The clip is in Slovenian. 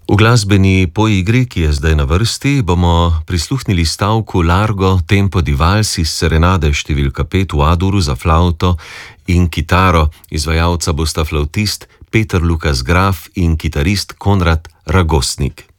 V glasbeni poigri, ki je zdaj na vrsti, bomo prisluhnili stavku Largo tempo di vals iz serenade številka 5 v A-duru za flavto in kitaro. Izvajalca bosta flavtist Peter Lukas Graf in kitarist Konrad Ragosnik.